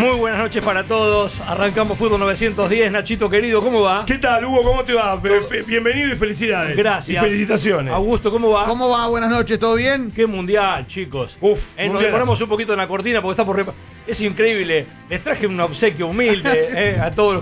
Muy buenas noches para todos. Arrancamos Fútbol 910. Nachito querido, ¿cómo va? ¿Qué tal, Hugo? ¿Cómo te va? Bienvenido y felicidades. Gracias. Y felicitaciones. Augusto, ¿cómo va? ¿Cómo va? Buenas noches, ¿todo bien? Qué mundial, chicos. Uf, Nos mundial. demoramos un poquito en la cortina porque está por... Es increíble. Les traje un obsequio humilde a todos los